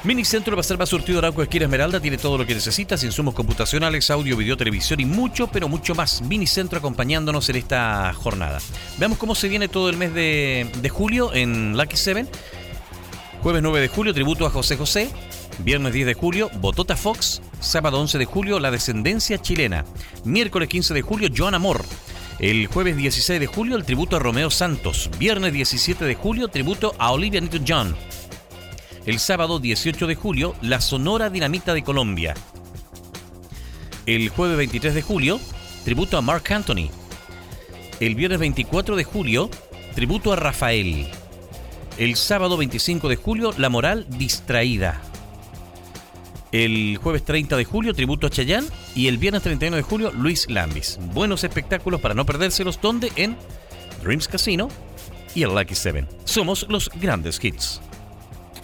Minicentro de Reserva Surtido Arauco Esquina Esmeralda tiene todo lo que necesitas: insumos computacionales, audio, video, televisión y mucho, pero mucho más. Minicentro acompañándonos en esta jornada. Veamos cómo se viene todo el mes de julio en Lucky 7. Jueves 9 de julio, tributo a José José. Viernes 10 de julio, Botota Fox. Sábado 11 de julio, La Descendencia Chilena. Miércoles 15 de julio, Joan Amor. El jueves 16 de julio, el tributo a Romeo Santos. Viernes 17 de julio, tributo a Olivia Newton-John. El sábado 18 de julio, La Sonora Dinamita de Colombia. El jueves 23 de julio, tributo a Marc Anthony. El viernes 24 de julio, tributo a Rafael. El sábado 25 de julio, La Moral Distraída. El jueves 30 de julio, tributo a Chayanne. Y el viernes 31 de julio, Luis Lambis. Buenos espectáculos para no perdérselos, donde en Dreams Casino y el Lucky 7. Somos los grandes hits.